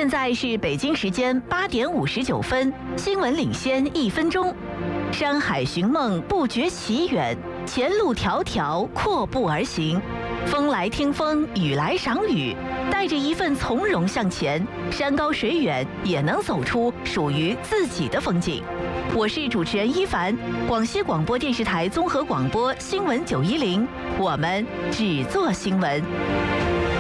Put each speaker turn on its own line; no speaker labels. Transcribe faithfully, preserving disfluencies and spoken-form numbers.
现在是北京时间八点五十九分，新闻领先一分钟。山海寻梦不觉其远，前路迢迢阔步而行。风来听风，雨来赏雨，带着一份从容向前，山高水远也能走出属于自己的风景。我是主持人一凡，广西广播电视台综合广播新闻九一零，我们只做新闻。